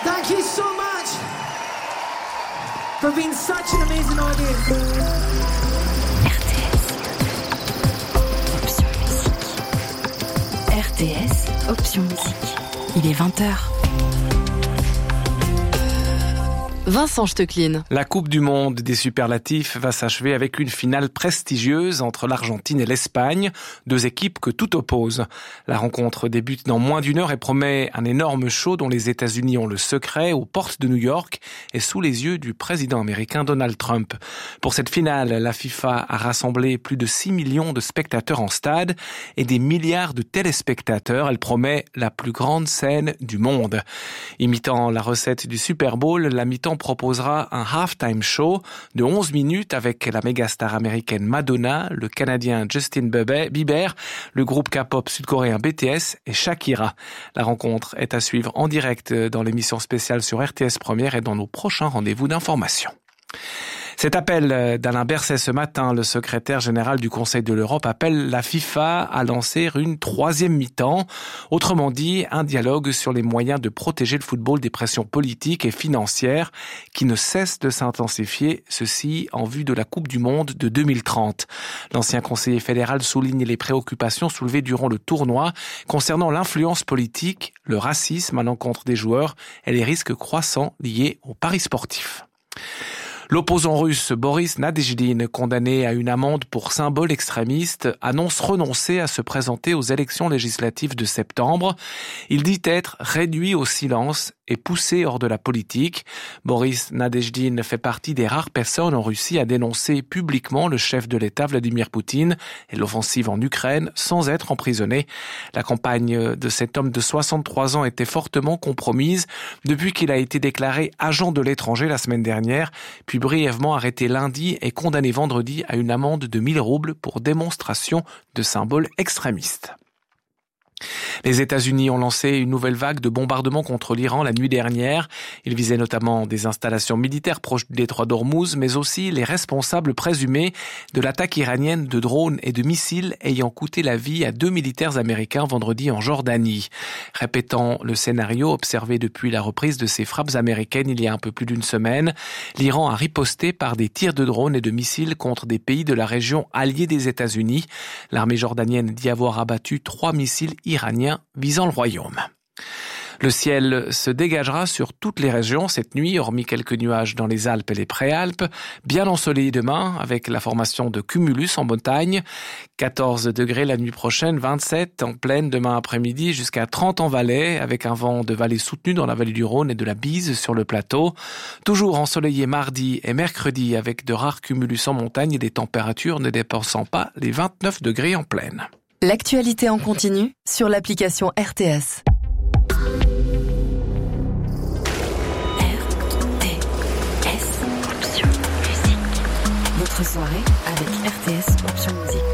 Thank you so much for being such an amazing audience. RTS, option musique. Il est 20h. Vincent Stecklin. La Coupe du Monde des superlatifs va s'achever avec une finale prestigieuse entre l'Argentine et l'Espagne, deux équipes que tout oppose. La rencontre débute dans moins d'une heure et promet un énorme show dont les États-Unis ont le secret aux portes de New York et sous les yeux du président américain Donald Trump. Pour cette finale, la FIFA a rassemblé plus de 6 millions de spectateurs en stade et des milliards de téléspectateurs. Elle promet la plus grande scène du monde. Imitant la recette du Super Bowl, la mi-temps proposera un halftime show de 11 minutes avec la mégastar américaine Madonna, le Canadien Justin Bieber, le groupe K-pop sud-coréen BTS et Shakira. La rencontre est à suivre en direct dans l'émission spéciale sur RTS Première et dans nos prochains rendez-vous d'information. Cet appel d'Alain Berset ce matin, le secrétaire général du Conseil de l'Europe, appelle la FIFA à lancer une troisième mi-temps. Autrement dit, un dialogue sur les moyens de protéger le football des pressions politiques et financières qui ne cessent de s'intensifier, ceci en vue de la Coupe du Monde de 2030. L'ancien conseiller fédéral souligne les préoccupations soulevées durant le tournoi concernant l'influence politique, le racisme à l'encontre des joueurs et les risques croissants liés aux paris sportifs. L'opposant russe Boris Nadezhdin, condamné à une amende pour symbole extrémiste, annonce renoncer à se présenter aux élections législatives de septembre. Il dit être réduit au silence et poussé hors de la politique. Boris Nadezhdin fait partie des rares personnes en Russie à dénoncer publiquement le chef de l'État Vladimir Poutine et l'offensive en Ukraine sans être emprisonné. La campagne de cet homme de 63 ans était fortement compromise depuis qu'il a été déclaré agent de l'étranger la semaine dernière, puis brièvement arrêté lundi et condamné vendredi à une amende de 1000 roubles pour démonstration de symboles extrémistes. Les États-Unis ont lancé une nouvelle vague de bombardements contre l'Iran la nuit dernière. Ils visaient notamment des installations militaires proches du détroit d'Ormuz, mais aussi les responsables présumés de l'attaque iranienne de drones et de missiles ayant coûté la vie à 2 militaires américains vendredi en Jordanie. Répétant le scénario observé depuis la reprise de ces frappes américaines il y a un peu plus d'une semaine, l'Iran a riposté par des tirs de drones et de missiles contre des pays de la région alliés des États-Unis. L'armée jordanienne dit avoir abattu 3 missiles iraniens visant le royaume. Le ciel se dégagera sur toutes les régions cette nuit, hormis quelques nuages dans les Alpes et les Préalpes. Bien ensoleillé demain, avec la formation de cumulus en montagne. 14 degrés la nuit prochaine, 27 en plaine demain après-midi, jusqu'à 30 en Valais, avec un vent de vallée soutenu dans la vallée du Rhône et de la Bise sur le plateau. Toujours ensoleillé mardi et mercredi, avec de rares cumulus en montagne et des températures ne dépassant pas les 29 degrés en plaine. L'actualité en continu sur l'application RTS. RTS, option musique. Votre soirée avec RTS, option musique.